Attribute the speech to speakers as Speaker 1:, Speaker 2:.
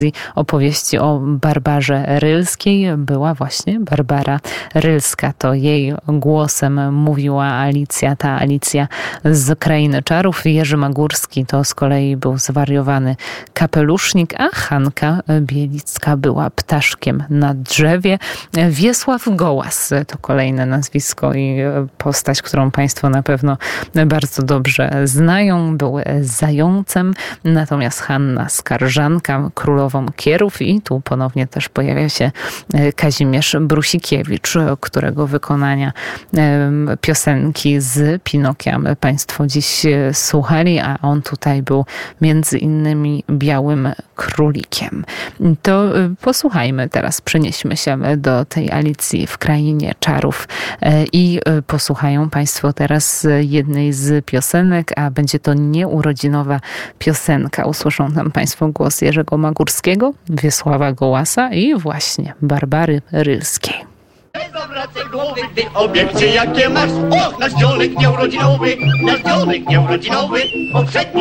Speaker 1: opowieści o Barbarze Rylskiej była właśnie Barbara Rylska. To jej głosem mówiła Alicja, ta Alicja z Krainy Czarów. Jerzy Magórski to z kolei był zwariowany kapelusznik, a Hanka Bielicka była ptaszkiem na drzewie. Wiesław Gołas to kolejne nazwisko i postać, którą Państwo na pewno bardzo dobrze znają. Był zającem, natomiast Hanna Skarżanka, królową Kierów, i tu ponownie też pojawia się Kazimierz Brusikiewicz, którego wykonania piosenki z Pinokia Państwo dziś słuchali, a on tutaj był między innymi Białym Królikiem. To posłuchajmy teraz, przenieśmy się do tej Alicji w Krainie Czarów i posłuchają Państwo teraz jednej z piosenek, a będzie to nieurodzinowa piosenka. Usłyszą tam Państwo głos Jerzego Magórskiego, Wiesława Gołasa i właśnie Barbary Rylskiej.
Speaker 2: Zawracaj głowy, ty obiekcje jakie masz. O, nasz dzionek nieurodzinowy, poprzedni